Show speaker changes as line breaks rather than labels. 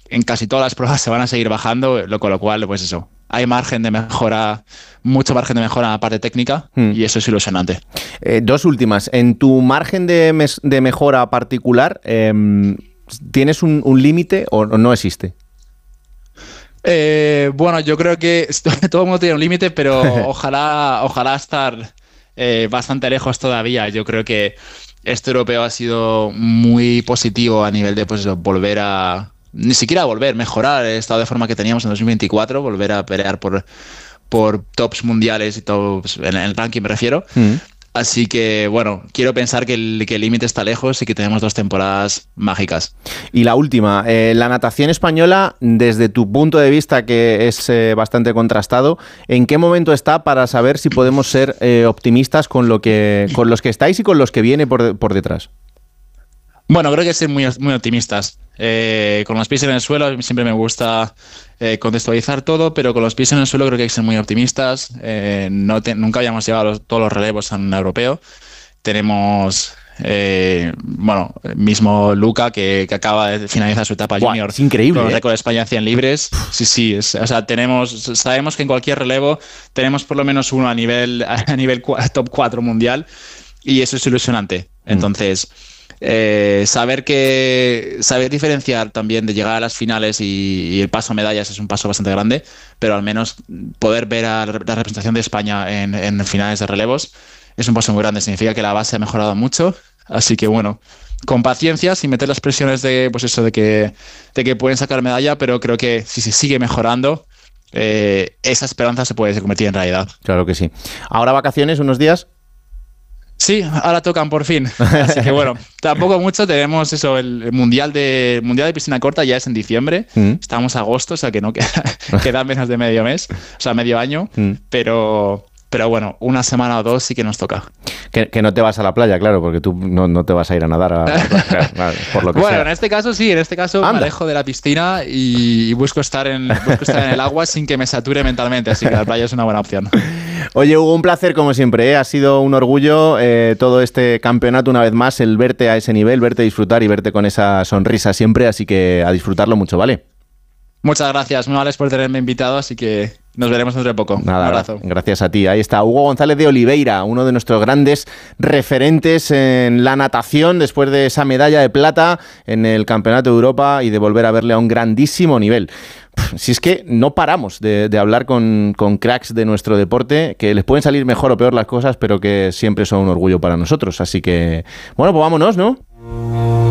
en casi todas las pruebas se van a seguir bajando, con lo cual, pues eso, hay margen de mejora, mucho margen de mejora en la parte técnica y eso es ilusionante.
Dos últimas. En tu margen de mejora particular, ¿tienes un límite o no existe?
Bueno, yo creo que todo el mundo tiene un límite, pero ojalá estar bastante lejos todavía. Yo creo que este europeo ha sido muy positivo a nivel de pues, volver a... Ni siquiera mejorar el estado de forma que teníamos en 2024, volver a pelear por tops mundiales y tops, en el ranking me refiero. Así que, bueno, quiero pensar que el límite está lejos y que tenemos 2 temporadas mágicas.
Y la última, la natación española, desde tu punto de vista, que es bastante contrastado, ¿en qué momento está para saber si podemos ser optimistas con los que estáis y con los que viene por detrás?
Bueno, creo que ser muy, muy optimistas. Con los pies en el suelo siempre me gusta contextualizar todo, pero con los pies en el suelo creo que hay que ser muy optimistas. Nunca habíamos llevado todos los relevos a un europeo. Tenemos, mismo Luca que acaba de finalizar su etapa junior.
Es increíble.
Con el récord de España en 100 libres. Sí. Sabemos que en cualquier relevo tenemos por lo menos uno a nivel top 4 mundial y eso es ilusionante. Entonces... saber diferenciar también de llegar a las finales y el paso a medallas es un paso bastante grande, pero al menos poder ver a la representación de España en finales de relevos es un paso muy grande. Significa que la base ha mejorado mucho, así que bueno, con paciencia, sin meter las presiones de que pueden sacar medalla, pero creo que si se sigue mejorando, esa esperanza se puede convertir en realidad.
Claro que sí. Ahora vacaciones, unos días.
Sí, ahora tocan por fin. Así que bueno, tampoco mucho. Tenemos eso, el mundial de piscina corta ya es en diciembre. Estamos a agosto, o sea que no queda menos de medio mes, o sea, medio año. Pero bueno, una semana o 2 sí que nos toca.
Que no te vas a la playa, claro, porque tú no te vas a ir a nadar por lo que sea.
Bueno, en este caso sí, me alejo de la piscina y busco estar en el agua sin que me sature mentalmente, así que la playa es una buena opción.
Oye, Hugo, un placer como siempre, ¿eh? Ha sido un orgullo todo este campeonato una vez más, el verte a ese nivel, verte disfrutar y verte con esa sonrisa siempre, así que a disfrutarlo mucho, ¿vale?
Muchas gracias, muy vales por tenerme invitado, así que nos veremos dentro de poco.
Nada,
un abrazo.
Gracias a ti. Ahí está Hugo González de Oliveira, uno de nuestros grandes referentes en la natación después de esa medalla de plata en el Campeonato de Europa y de volver a verle a un grandísimo nivel. Si es que no paramos de hablar con cracks de nuestro deporte, que les pueden salir mejor o peor las cosas, pero que siempre son un orgullo para nosotros. Así que, bueno, pues vámonos, ¿no?